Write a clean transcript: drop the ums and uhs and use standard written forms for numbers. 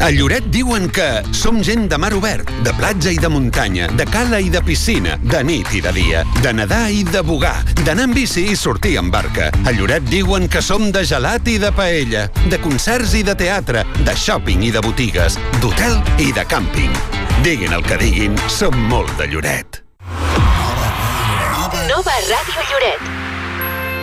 A Lloret diuen que som gent de mar obert, de platja i de muntanya, de cala i de piscina, de nit i de dia, de nedar i de bugar, d'anar en bici i sortir en barca. A Lloret diuen que som de gelat i de paella, de concerts i de teatre, de shopping i de botigues, d'hotel i de càmping. Diguin el que diguin, som molt de Lloret. Nova Ràdio Lloret.